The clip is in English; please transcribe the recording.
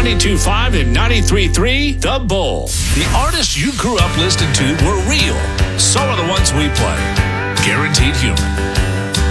92.5 and 93.3 The Bull. The artists you grew up listening to were real. So are the ones we play. Guaranteed Human.